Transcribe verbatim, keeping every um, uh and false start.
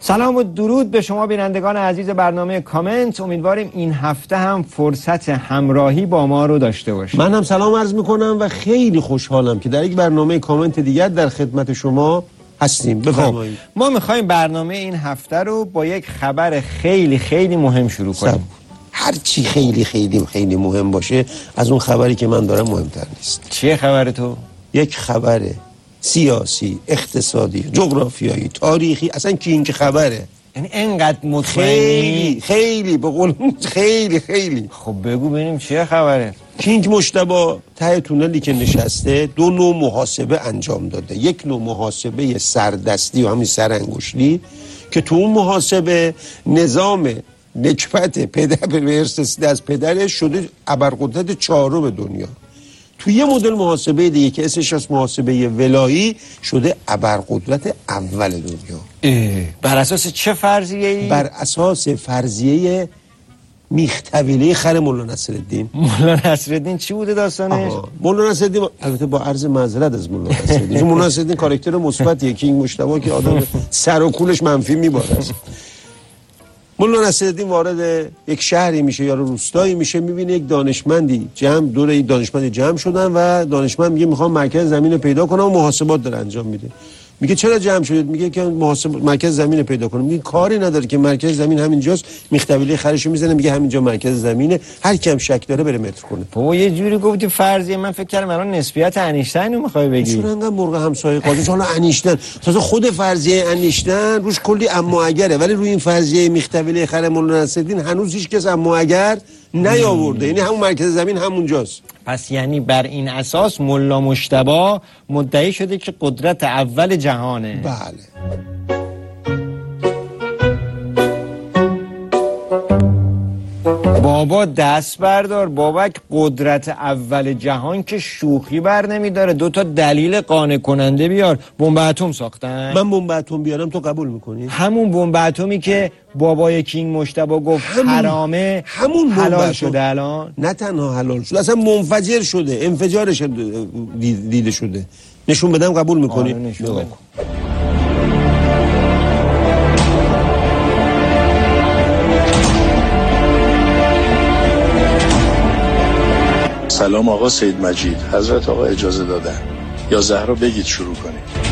سلام و درود به شما بینندگان عزیز برنامه کامنت. امیدواریم این هفته هم فرصت همراهی با ما رو داشته باشید. من هم سلام عرض میکنم و خیلی خوشحالم که در یک برنامه کامنت دیگر در خدمت شما هستیم. بفرمایید. خب ما میخوایم برنامه این هفته رو با یک خبر خیلی خیلی مهم شروع کنیم. هر چی خیلی خیلی خیلی مهم باشه از اون خبری که من دارم مهمتر نیست. چیه خبر تو؟ یک خبر سیاسی، اقتصادی، جغرافیایی، تاریخی، اصلا کینگ خبره. یعنی انقدر مطمئنی؟ خیلی خیلی به قول خیلی خیلی. خب بگو ببینیم چیه خبره. کینگ مجتبی ته تونلی که نشسته دو نوع محاسبه انجام داده. یک نوع محاسبه سردستی و همین سرانگشتی که تو اون محاسبه نظام نکبت پدر به ارث رسیده از پدرش شده ابرقدرت چهارم دنیا. تو یه مدل محاسبه دیگه که اسمش از محاسبه ولایی شده ابرقدرت اول دنیا. بر اساس چه فرضیه‌ای؟ بر اساس فرضیه میختویله خر مولا نصرالدین. مولا نصرالدین چی بوده داستانش؟ مولا نصرالدین البته با عرض معذرت از مولا نصرالدین، چون مولا نصرالدین کاراکتر مثبتیه، کینگ مجتبی که آدم سر و کولش منفی میباره. مولا نصرالدین وارد یک شهری میشه یا روستایی میشه، میبینه یک دانشمندی جمع دور یک دانشمند جمع شدن و دانشمند میگه میخوام مرکز زمین رو پیدا کنم و محاسبات داره انجام میده. میگه چرا جمع شدید؟ میگه که محاسب مرکز زمین رو پیدا کنم. میگه کاری نداره که مرکز زمین همینجاست. میختویله خرشو میزنه میگه همینجا مرکز زمینه، هر کی هم شک داره بره متر کنه. بابا یه جوری گفتی فرضیه، من فکر کردم الان نسبیت انیشتین رو میخوای بگی. چون انقدر مرغ همسایه قاضی حالا انیشتین تازه خود فرضیه انیشتین روش کلی اما اگره، ولی روی این فرضیه میختویله خر مولا نصرالدین هنوز هیچ کس اما اگر نیاورده. یعنی همون مرکز زمین همونجاست. پس یعنی بر این اساس مولا مجتبی مدعی شده که قدرت اول جهانه. بله. بابا دست بردار، بابک قدرت اول جهان که شوخی بر نمیداره. دو تا دلیل قانع کننده بیار. بمب اتم ساختن. من بمب اتم بیارم تو قبول میکنی؟ همون بمب اتمی که بابای کینگ مجتبی گفت همون حرامه، همون حلال شده الان. نه تنها حلال شده، اصلا منفجر شده، انفجارش دیده شده. نشون بدم قبول میکنی؟ آره نشون بده. سلام آقا سید مجید، حضرت آقا اجازه دادن یا زهرا بگید شروع کنید.